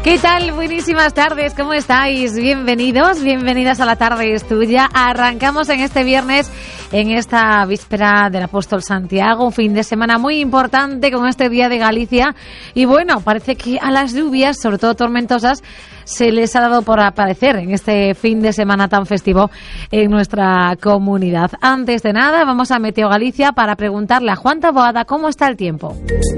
¿Qué tal? Buenísimas tardes, ¿cómo estáis? Bienvenidos, bienvenidas a La Tarde es Tuya. Arrancamos en este viernes, en esta víspera del Apóstol Santiago, un fin de semana muy importante con este Día de Galicia. Y bueno, parece que a las lluvias, sobre todo tormentosas, se les ha dado por aparecer en este fin de semana tan festivo en nuestra comunidad. Antes de nada, vamos a Meteo Galicia para preguntarle a Juan Taboada cómo está el tiempo.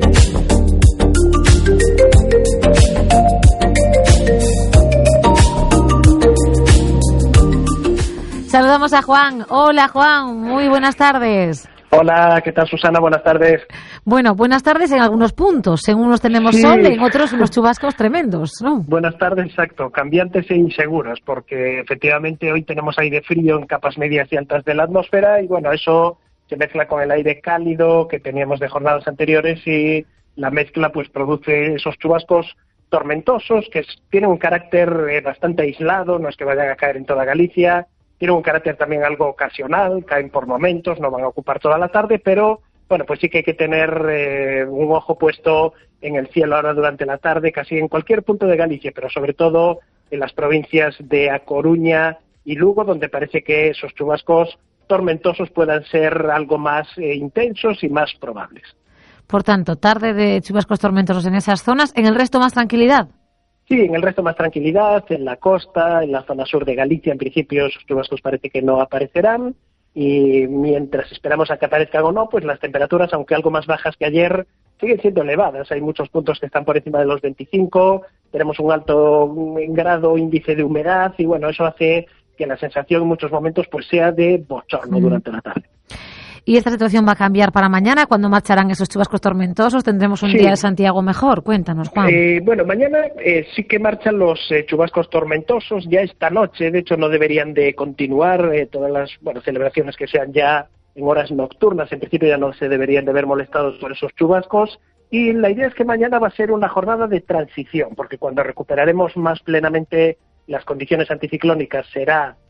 Saludamos a Juan. Hola Juan, muy buenas tardes. Hola, ¿qué tal Susana? Buenas tardes. Bueno, buenas tardes en algunos puntos. En unos tenemos sol, en otros unos chubascos tremendos, ¿no? Buenas tardes, exacto. Cambiantes e inseguras, porque efectivamente hoy tenemos aire frío en capas medias y altas de la atmósfera y bueno, eso se mezcla con el aire cálido que teníamos de jornadas anteriores y la mezcla pues produce esos chubascos tormentosos que tienen un carácter bastante aislado, no es que vayan a caer en toda Galicia. Tienen un carácter también algo ocasional, caen por momentos, no van a ocupar toda la tarde, pero bueno, pues sí que hay que tener un ojo puesto en el cielo ahora durante la tarde, casi en cualquier punto de Galicia, pero sobre todo en las provincias de A Coruña y Lugo, donde parece que esos chubascos tormentosos puedan ser algo más intensos y más probables. Por tanto, tarde de chubascos tormentosos en esas zonas, en el resto más tranquilidad. Sí, en el resto más tranquilidad, en la costa, en la zona sur de Galicia, en principio esos chubascos parece que no aparecerán y mientras esperamos a que aparezcan o no, pues las temperaturas, aunque algo más bajas que ayer, siguen siendo elevadas. Hay muchos puntos que están por encima de los 25, tenemos un alto grado índice de humedad y bueno, eso hace que la sensación en muchos momentos pues sea de bochorno durante la tarde. ¿Y esta situación va a cambiar para mañana? ¿Cuándo marcharán esos chubascos tormentosos? ¿Tendremos un día de Santiago mejor? Cuéntanos, Juan. Bueno, mañana sí que marchan los chubascos tormentosos. Ya esta noche, de hecho, no deberían de continuar todas las celebraciones que sean ya en horas nocturnas. En principio ya no se deberían de ver molestados por esos chubascos. Y la idea es que mañana va a ser una jornada de transición, porque cuando recuperaremos más plenamente las condiciones anticiclónicas será